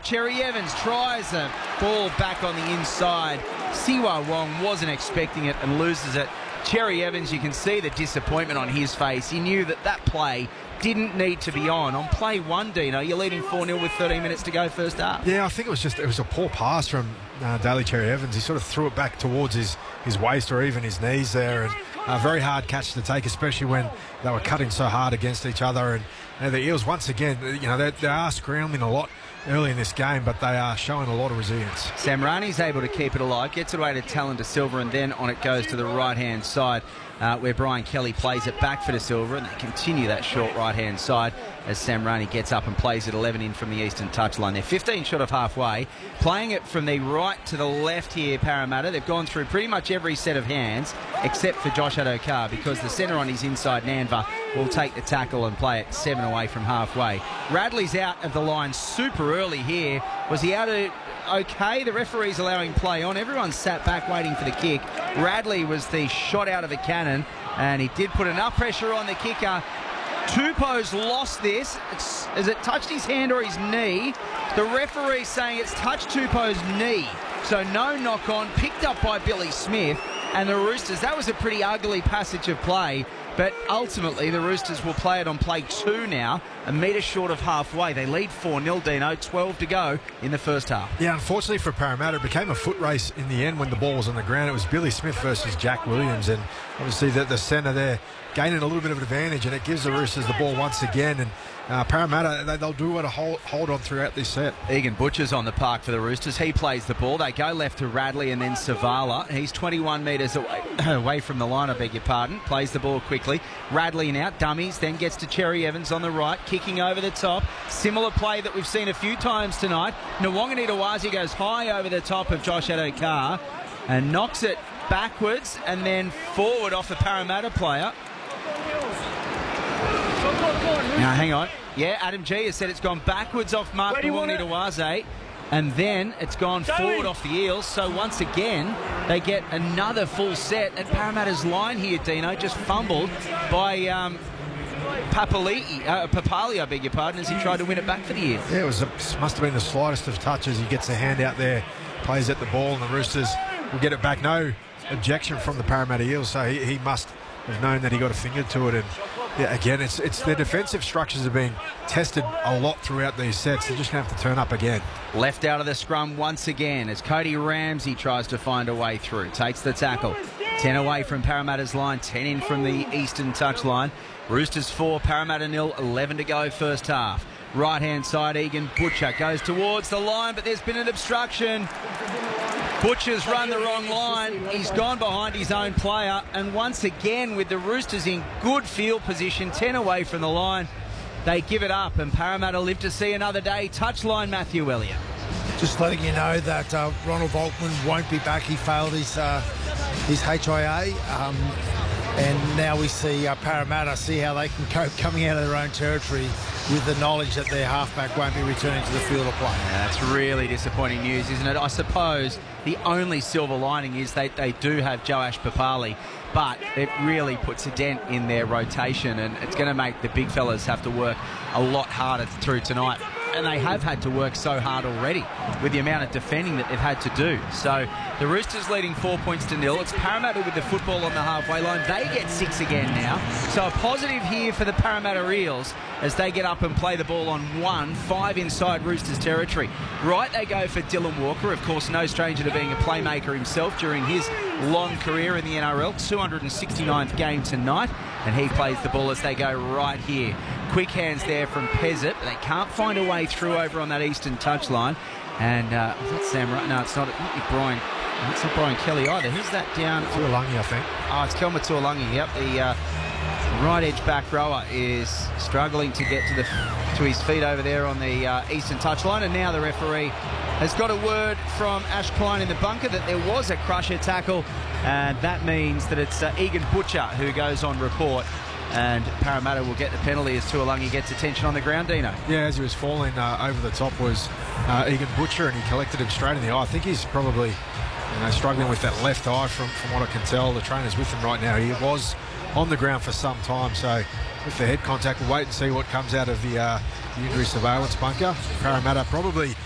Cherry Evans tries the ball back on the inside. Siwa Wong wasn't expecting it and loses it. Cherry Evans, you can see the disappointment on his face. He knew that play didn't need to be on. On play one, Dino, you're leading 4-0 with 13 minutes to go first half. Yeah, I think it was a poor pass from Daly Cherry Evans. He sort of threw it back towards his waist or even his knees there, and a very hard catch to take, especially when they were cutting so hard against each other. And the Eels, once again, they are scrambling a lot early in this game, but they are showing a lot of resilience. Samrani's able to keep it alive, gets it away to Talon De Silva, and then on it goes to the right-hand side where Brian Kelly plays it back for De Silva, and they continue that short right-hand side as Samrani gets up and plays it 11 in from the eastern touchline. They're 15 short of halfway, playing it from the right to the left here, Parramatta. They've gone through pretty much every set of hands except for Josh Addo-Carr, because the centre on his inside, Nanva, will take the tackle and play it 7 away from halfway. Radley's out of the line super early here. Was he out of okay? The referee's allowing play on. Everyone sat back waiting for the kick. Radley was the shot out of the cannon, and he did put enough pressure on the kicker. Tupou's lost this. Has it touched his hand or his knee? The referee's saying it's touched Tupou's knee. So no knock on, picked up by Billy Smith. And the Roosters, that was a pretty ugly passage of play, but ultimately the Roosters will play it on play 2 now, a metre short of halfway. They lead 4-0, Dino, 12 to go in the first half. Yeah, unfortunately for Parramatta, it became a foot race in the end when the ball was on the ground. It was Billy Smith versus Jack Williams, and obviously the centre there gaining a little bit of an advantage, and it gives the Roosters the ball once again. And Parramatta, they'll do what a hold on throughout this set. Egan Butcher's on the park for the Roosters. He plays the ball. They go left to Radley and then Savala. He's 21 metres away from the line, I beg your pardon. Plays the ball quickly. Radley now, dummies, then gets to Cherry Evans on the right, kicking over the top. Similar play that we've seen a few times tonight. Nwangani Tawazi goes high over the top of Josh Addo-Carr and knocks it backwards and then forward off the Parramatta player. Now, hang on. Yeah, Adam G has said it's gone backwards off Mark Nwangani-Tawaze, and then it's gone forward off the Eels. So once again, they get another full set at Parramatta's line here, Dino, just fumbled by Papali, I beg your pardon, as he tried to win it back for the Eels. Yeah, must have been the slightest of touches. He gets a hand out there, plays at the ball, and the Roosters will get it back. No objection from the Parramatta Eels, so he must have known that he got a finger to it. And yeah, again, it's their defensive structures have been tested a lot throughout these sets. They're just going to have to turn up again. Left out of the scrum once again as Cody Ramsey tries to find a way through. Takes the tackle. 10 away from Parramatta's line, 10 in from the eastern touchline. Roosters 4, Parramatta 0, 11 to go first half. Right-hand side, Egan Butcher goes towards the line, but there's been an obstruction. Butcher's run the wrong line. He's gone behind his own player. And once again, with the Roosters in good field position, 10 away from the line, they give it up. And Parramatta live to see another day. Touchline, Matthew Elliott. Just letting you know that Ronald Volkman won't be back. He failed his HIA. And now we see Parramatta see how they can cope coming out of their own territory with the knowledge that their halfback won't be returning to the field of play. Yeah, that's really disappointing news, isn't it? I suppose the only silver lining is they do have Joash Papali, but it really puts a dent in their rotation, and it's going to make the big fellas have to work a lot harder through tonight. And they have had to work so hard already with the amount of defending that they've had to do. So the Roosters leading 4 points to 0. It's Parramatta with the football on the halfway line. They get 6 again now. So a positive here for the Parramatta Eels as they get up and play the ball on 5 inside Roosters territory. Right, they go for Dylan Walker. Of course, no stranger to being a playmaker himself during his long career in the NRL. 269th game tonight. And he plays the ball as they go right here. Quick hands there from Pezzett. They can't find a way through over on that eastern touchline. And is that Sam? No, it's not. Brian. It's not Brian Kelly either. Who's that down? Tuolangi, I think. Oh, it's Kelma Tuolangi. Yep, the right edge back rower is struggling to get to his feet over there on the eastern touchline. And now the referee has got a word from Ash Klein in the bunker that there was a crusher tackle, and that means that it's Egan Butcher who goes on report. And Parramatta will get the penalty as Tuolangi gets attention on the ground, Dino. Yeah, as he was falling over the top was Egan Butcher, and he collected him straight in the eye. I think he's probably struggling with that left eye from what I can tell. The trainer's with him right now. He was on the ground for some time, so with the head contact, we'll wait and see what comes out of the injury surveillance bunker. Parramatta probably